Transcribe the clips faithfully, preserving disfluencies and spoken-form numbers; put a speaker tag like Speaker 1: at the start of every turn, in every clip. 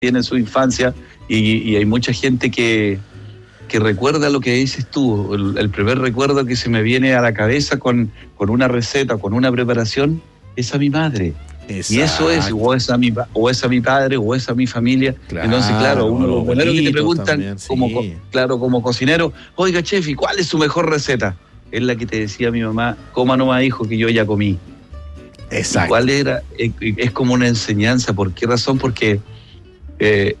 Speaker 1: tiene su infancia y, y hay mucha gente que, que recuerda lo que dices tú. El, el primer recuerdo que se me viene a la cabeza con, con una receta, con una preparación, es a mi madre. Exacto. Y eso es, o es, a mi, o es a mi padre, o es a mi familia. Claro, entonces, claro, uno lo primero que te preguntan, también, sí. como, claro, como cocinero, oiga, chef, ¿y cuál es su mejor receta? Es la que te decía mi mamá, coma nomás, hijo, que yo ya comí.
Speaker 2: Exacto.
Speaker 1: ¿Cuál era? Es, es como una enseñanza. ¿Por qué razón? Porque eh,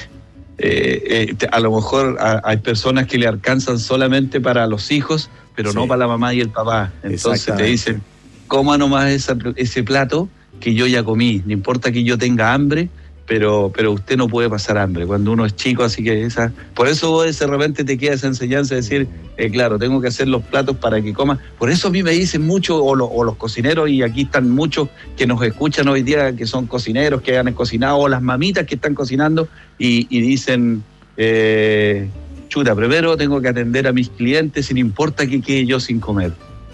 Speaker 1: eh, eh, a lo mejor a, hay personas que le alcanzan solamente para los hijos, pero sí. no para la mamá y el papá. Entonces te dicen, coma nomás esa, ese plato que yo ya comí, no importa que yo tenga hambre, pero pero usted no puede pasar hambre cuando uno es chico, así que esa, por eso de repente te queda esa enseñanza de decir, eh, claro, tengo que hacer los platos para que coma. Por eso a mí me dicen mucho, o, lo, o los cocineros, y aquí están muchos que nos escuchan hoy día, que son cocineros, que han cocinado, o las mamitas que están cocinando, y, y dicen, eh, chuta, primero tengo que atender a mis clientes, sin importa que quede yo sin comer.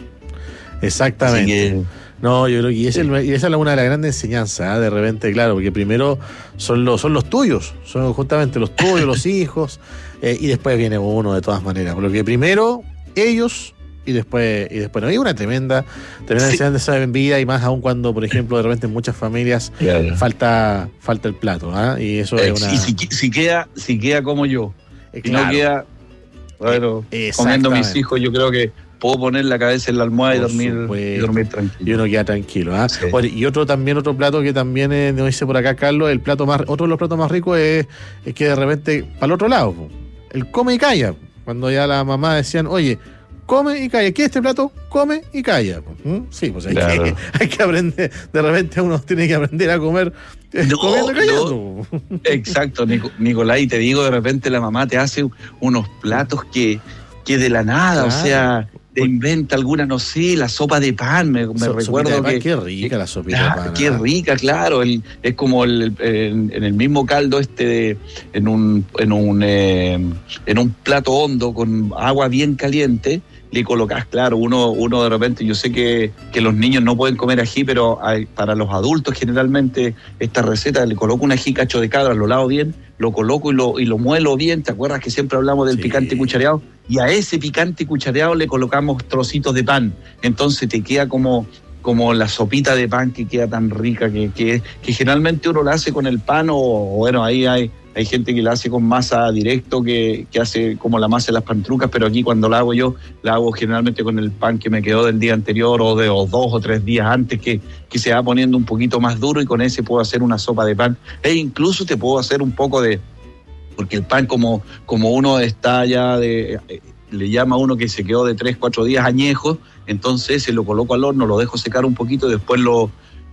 Speaker 2: Exactamente. No, yo creo que esa, sí. es, esa es una de las grandes enseñanzas, ¿eh? De repente, claro, porque primero son los, son los tuyos, son justamente los tuyos, los hijos, eh, y después viene uno de todas maneras. Porque primero ellos y después, y después no. Hay una tremenda, tremenda sí. enseñanza en vida, y más aún cuando, por ejemplo, de repente en muchas familias claro. falta, falta el plato, ¿eh? Y eso eh, es una.
Speaker 1: Y si, si queda, si queda como yo, eh, y claro. no queda, bueno, comiendo mis hijos, yo creo que puedo poner la cabeza en la almohada y dormir, y dormir tranquilo.
Speaker 2: Y uno queda tranquilo. ¿eh? Sí. Oye, y otro también, otro plato que también eh, nos dice por acá Carlos, el plato más, otro de los platos más ricos es, es que de repente, para el otro lado, el come y calla. Cuando ya la mamá decían, oye, come y calla. ¿Qué es este plato? Come y calla. ¿Mm? Sí, pues hay, claro. que, hay que aprender, de repente uno tiene que aprender a comer no, comiendo y callando.
Speaker 1: No. Exacto, Nicolás, y te digo, de repente la mamá te hace unos platos que, que de la nada, claro. o sea, te inventa alguna, no sé, la sopa de pan, me, me so, recuerdo de pan, que...
Speaker 2: Qué rica la sopita
Speaker 1: ah,
Speaker 2: de pan.
Speaker 1: Qué rica, claro, el, es como el, el, en el mismo caldo este, de, en un en un eh, en un plato hondo con agua bien caliente, le colocás, claro, uno uno de repente, yo sé que, que los niños no pueden comer ají, pero hay, para los adultos generalmente esta receta, le coloco un ají cacho de cabra, lo lavo bien, lo coloco y lo, y lo muelo bien. ¿Te acuerdas que siempre hablamos del sí. picante cuchareado? Y a ese picante cuchareado le colocamos trocitos de pan. Entonces te queda como, como la sopita de pan que queda tan rica, que, que, que generalmente uno la hace con el pan, o, o bueno, ahí hay, hay gente que la hace con masa directo, que, que hace como la masa de las pantrucas, pero aquí cuando la hago yo, la hago generalmente con el pan que me quedó del día anterior, o de o dos o tres días antes, que, que se va poniendo un poquito más duro, y con ese puedo hacer una sopa de pan. E incluso te puedo hacer un poco de... Porque el pan, como, como uno está ya de... Eh, le llama a uno que se quedó de tres, cuatro días añejo, entonces se lo coloco al horno, lo dejo secar un poquito, después lo...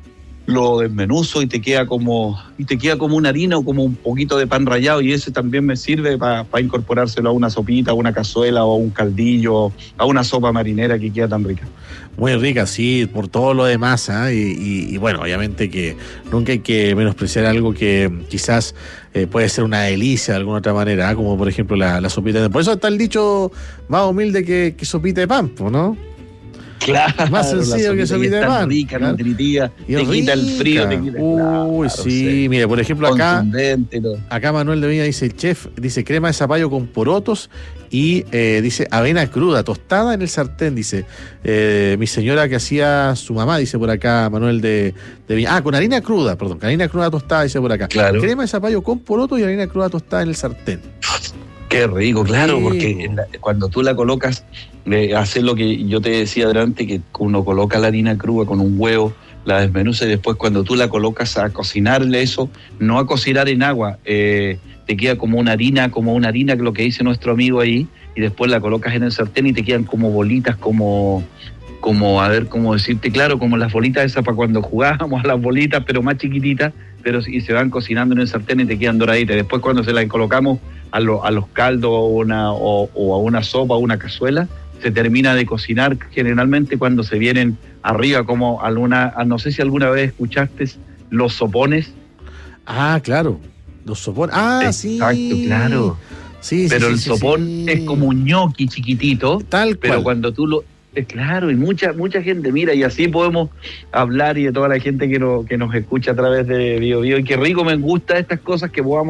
Speaker 1: lo desmenuzo y te queda como y te queda como una harina o como un poquito de pan rallado, y ese también me sirve para pa incorporárselo a una sopita, a una cazuela o a un caldillo, a una sopa marinera que queda tan rica.
Speaker 2: Muy rica, sí, por todo lo demás, ¿eh? y, y, y bueno, obviamente que nunca hay que menospreciar algo que quizás eh, puede ser una delicia de alguna otra manera, ¿eh? Como por ejemplo la, la sopita de... Por eso está el dicho más humilde que, que sopita de pan, ¿no?
Speaker 1: Claro,
Speaker 2: más sencillo que sopita de pan.
Speaker 1: Rica,
Speaker 2: claro.
Speaker 1: nutritiva, te rica. Quita el frío, te quita.
Speaker 2: Uy, claro, sí, sí, mire, por ejemplo acá,
Speaker 1: todo.
Speaker 2: acá Manuel de Viña dice, el chef, dice crema de zapallo con porotos y eh, dice avena cruda, tostada en el sartén, dice, eh, mi señora que hacía su mamá, dice por acá Manuel de, de Viña, ah, con harina cruda, perdón, con harina cruda tostada, dice por acá.
Speaker 1: Claro.
Speaker 2: Crema de zapallo con porotos y harina cruda tostada en el sartén.
Speaker 1: Qué rico, claro, sí. Porque la, cuando tú la colocas, eh, haces lo que yo te decía delante, que uno coloca la harina cruda con un huevo, la desmenuza, y después cuando tú la colocas a cocinarle eso, no a cocinar en agua, eh, te queda como una harina, como una harina, que lo que dice nuestro amigo ahí, y después la colocas en el sartén y te quedan como bolitas, como... como, a ver, cómo decirte, claro, como las bolitas esas para cuando jugábamos a las bolitas, pero más chiquititas, pero y se van cocinando en el sartén y te quedan doraditas. Después cuando se las colocamos a, lo, a los caldos o, una, o, o a una sopa o una cazuela, se termina de cocinar generalmente cuando se vienen arriba, como alguna, no sé si alguna vez escuchaste los sopones.
Speaker 2: Ah, claro, los sopones, ah, sí.
Speaker 1: Exacto, claro.
Speaker 2: Sí,
Speaker 1: pero
Speaker 2: sí,
Speaker 1: el
Speaker 2: sí,
Speaker 1: sopón
Speaker 2: sí.
Speaker 1: es como un ñoqui chiquitito,
Speaker 2: tal cual.
Speaker 1: Pero cuando tú lo Eh, Claro, y mucha mucha gente, mira, y así podemos hablar y de toda la gente que, no, que nos escucha a través de Bio Bio, y qué rico, me gusta estas cosas que podamos